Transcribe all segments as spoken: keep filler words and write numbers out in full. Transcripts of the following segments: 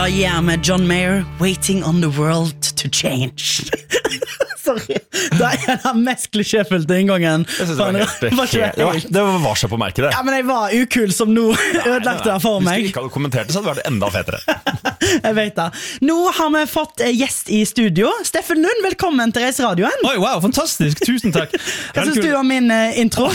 Yeah, med John Mayer, Waiting on the World to Change. Sorry, det er den mest klisjéfylte inngangen. Jeg synes det var helt, helt, helt, det var, det var seg på merket det. Ja, men jeg var ukul som nå ødelagte det for meg. Hvis du ikke hadde kommentert det, så hadde det vært enda fetere. Jeg vet det. Nå har vi fått gjest i studio. Steffen Lund, velkommen til Reiseradioen. Oi, wow, fantastisk, tusen takk. Hva synes du om min uh, intro?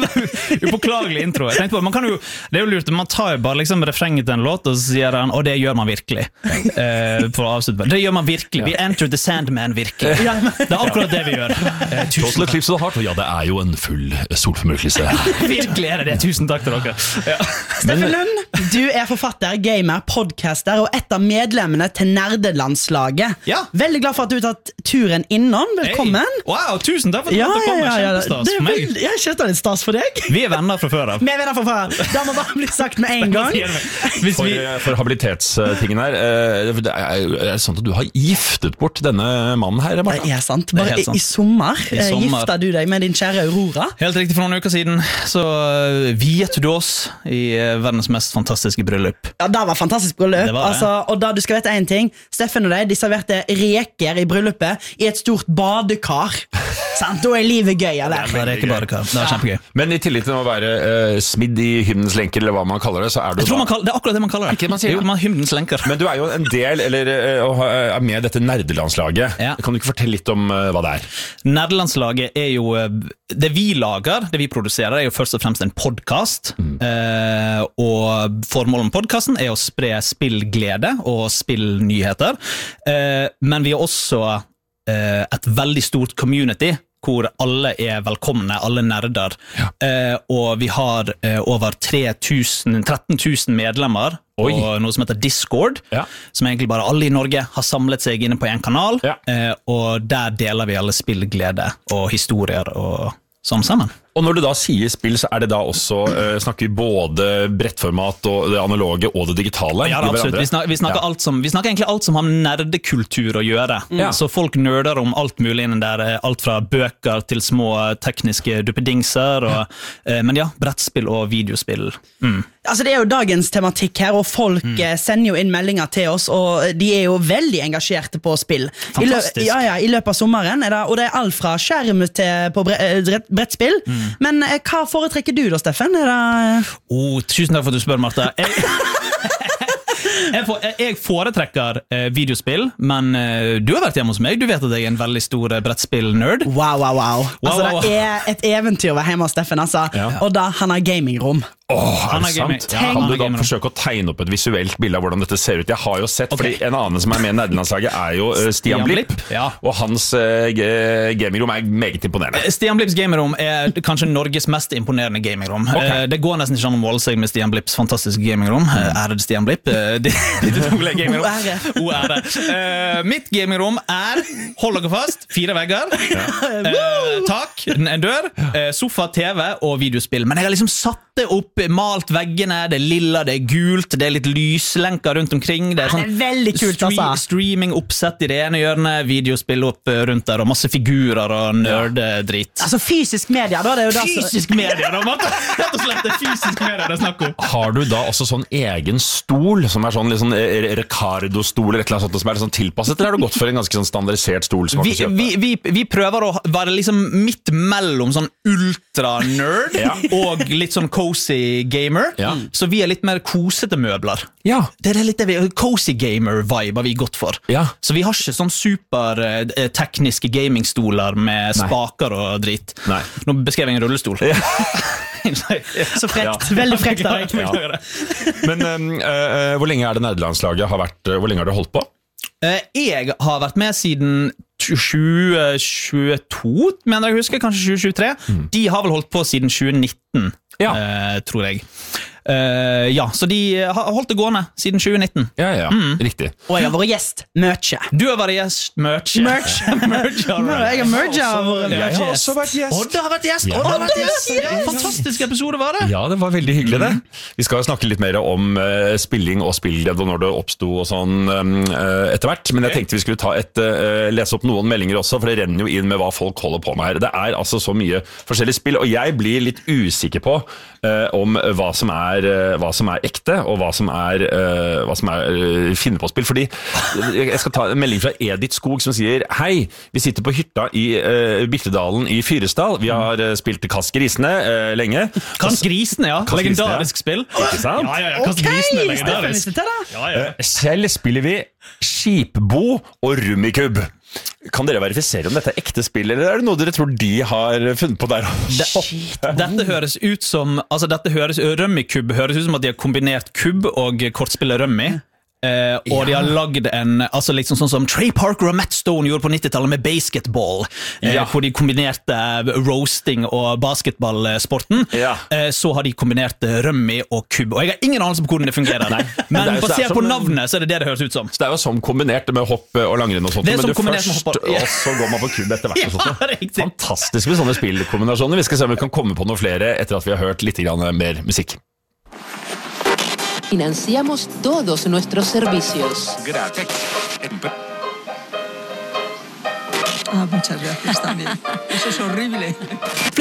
Upåklagelig intro. Jeg tenkte på, man kan jo, det er jo lurt, man tar jo bare liksom refrenget til en låt, og så sier han, og det gjør man virkelig. Uh, for å avslutte. Det gjør man virkelig. Vi enter the Sandman virkelig. Det er akkurat det vi gjør. Eh, Total Eclipse of the Heart, og ja, det er jo en full solformørkelse. Virkelig er det det. Tusen takk til dere. Ja. Steffen Lund, du er forfatter, gamer, podcaster og et av medlemmene til Nerdelandslaget. Ja. Veldig glad for at du har tatt turen innom. Velkommen. Hey. Wow, tusen takk for at ja, du kom. Ja, ja, ja. Kjempestas det er for meg. Veld, jeg kjøtter litt stas for deg. Vi er venner fra før av. Vi er venner fra før. Det må bare bli sagt med en gang. Hvis For, vi... for habilitetstingen her, eh, det er, er det sånn at du har giftet bort denne mannen her, Martha? Det er sant. Bare sant. i sommer, I sommer. gifta du deg med din kjære Aurora. Helt riktig, for noen uker siden så viet du oss i verdens mest fantastiske bryllup. Ja, det var fantastisk bryllup. Det var det. Altså, og da du skal vite en ting, Steffen og deg, de serverte reker i bryllupet i et stort badekar. Sant? Da er livet gøy, eller? Det er ikke bare kar. Det er kjempegøy. Men i tillit til å være uh, smidd i hymnens lenker, eller hva man kaller det, så er du Jeg tror da... man kaller, det er akkurat det man kaller det. Ikke det man sier, Jo, man hymnens lenker. Men du er jo en del, eller uh, er med i dette nerdelandslaget. Ja. Kan du ikke fortelle litt om uh, hva det er? Nerdelandslaget er jo det vi lager, det vi produserer, er jo først og fremst en podcast. Mm. Eh, og formålet med podcasten er å spre spillglede og spillnyheter. Eh, men vi er også eh, et veldig stort community, hvor alle er velkomne, alle nerder. Ja. Eh, og vi har eh, over tre tusen, tretten tusen medlemmer på Oi. Noe som heter Discord, ja. Som egentlig bare alle i Norge har samlet seg inne på en kanal, ja. eh, og der deler vi alle spillglede og historier og sånn sammen. Og når du da sier spill, så er det da også uh, snakker vi både brettformat og det analoge og det digitale? Ja, absolutt. Vi snakker, vi, snakker ja. alt som, vi snakker egentlig alt som har med nerdekultur å gjøre. Ja. Så folk nerder om alt mulig innen der, alt fra bøker til små tekniske duppedingser, og, uh, men ja, brettspill og videospill. Mm. Altså, det er jo dagens tematikk her, og folk mm. sender jo inn meldinger til oss, og de er jo veldig engasjerte på spill. Fantastisk. I, lø- ja, ja, i løpet av sommeren, er det, og det er alt fra skjerm til på brett, brettspill. Mm. Men eh, hva foretrekker du da, Steffen? Er det... oh, tusen takk for at du spør, Martha. Jeg, jeg, for, jeg foretrekker eh, videospill, men eh, du har vært hjemme hos meg. Du vet at jeg er en veldig stor eh, brettspill-nerd. Wow, wow, wow. wow altså, wow, wow. Det er et eventyr å være hjemme hos Steffen, altså. Ja. Og da han har gamingrom. Åh, er det sant? Ja, kan du da forsøke å tegne opp et visuelt bilde av hvordan dette ser ut? Jeg har jo sett, okay. fordi en annen som er med i Nerdelandslaget er jo uh, Stian Blipp, ja. Og hans uh, gamingrom er meget imponerende. Stian Blipps gamingrom er kanskje Norges mest imponerende gamingrom. Okay. Uh, det går nesten ikke an å måle seg med Stian Blipps fantastiske gamingrom. Uh, er det Stian Blipp? Uh, det, det er gamingrom. O ære. O ære. Uh, mitt gamingrom er, hold dere fast, fire vegger, ja. uh, tak, en dør, uh, sofa, T V og videospill. Men jeg har liksom satt det opp, malt veggene, det er lilla, det er gult, det er litt lyslenker rundt omkring. Det er, sånn det er veldig kult, stream, altså. Streaming oppsett i det ene hjørnet, videospill opp rundt der, og masse figurer og nerdedrit. Altså fysisk media, da? Det er jo da fysisk så... media, da, Matt! Rett og slett, det er fysisk media det er snakk om. Har du da også sånn egen stol, som er sånn, sånn Ricardo-stol, eller et eller annet sånt, som er sånn tilpasset, eller har du gått for en ganske sånn standardisert stol? Som vi, vi, vi, vi prøver å være liksom midt mellom sånn ultra-nerd ja. og litt sånn cozy gamer, ja. Så vi er litt mer kosete møbler. Ja. Det er litt det vi, cozy gamer-vibe har vi gått for. Ja. Så vi har ikke sånn super eh, tekniske gamingstoler med Nei. Spaker og drit. Nei. Nå beskrev jeg en rullestol. Ja. Så frekt, ja. Veldig frekt av deg. Ja. Men um, uh, hvor lenge er det Nerdelandslaget har vært, uh, hvor lenge har det holdt på? Uh, jeg har vært med siden tjue tjueto, mener jeg husker, kanskje tjue tjuetre. Mm. De har vel holdt på siden tjue nitten, ja. uh, tror jeg. Uh, ja, så de har holdt det gående siden tjue nitten. Ja, ja, mm. riktig. Og jeg har vært gjest, mørkje. Du har vært gjest, mørkje. Mørkje. Mørkje, right. Jeg har mørkje av Jeg har også vært gjest. Odd har vært gjest. Odd har vært gjest. Ja, fantastisk episode var det. Ja, det var veldig hyggelig det. Vi skal snakke litt mer om uh, spilling og spillglede og når det oppstod og sånn um, uh, etter hvert. Men jeg tenkte vi skulle ta et, uh, lese opp noen meldinger også, for det renner jo inn med hva folk holder på med her. Det er altså så mye forskjellige spill, og jeg blir litt usikker på uh, om hva som er er, uh, hva som er ekte, og hva som er, uh, hva som er uh, finne på spill. Fordi jeg skal ta en melding fra Edith Skog som sier: hei, vi sitter på hytta i uh, Birkedalen i Fyresdal. Vi har uh, spilt Kast Grisene uh, lenge. Kast Grisene, ja. Kast Legendarisk Grisene, spill. Ikke sant? Ja, ja, ja. Kast Ok, Grisene, Steffen, legendarisk. visste det. Ja, ja. Uh, selv spiller vi Skipbo og Rummikub. Kan dere verifisere om dette er ekte spill, eller er det noe dere tror de har funnet på der? Det, dette høres ut som altså dette høres, Rummikub høres ut som at de har kombinert kubb og kortspillet Rummy. Eh, og de har lagd en altså liksom sånn som Trey Parker og Matt Stone gjorde på nittitallet med basketball, eh, Ja. hvor de kombinerte roasting og basketballsporten. Ja. Eh, så har de kombinert Rummy og kubb. Og jeg har ingen anelse på hvordan det fungerer. Nei. Men Det er jo- det er basert som på en- navnet så er det det det høres ut som. Så det er jo som kombinert med hopp og langrenn og sånt. Det er som men du kombinert med først, hopp og- og så går man på kubb etter hvert. Og Ja, sånt. riktig. Fantastisk med sånne spillkombinasjoner. Vi skal se om vi kan komme på noen flere etter at vi har hørt litt grann mer musikk. Financiamos todos nuestros servicios. Ah, muchas gracias también. Eso es horrible.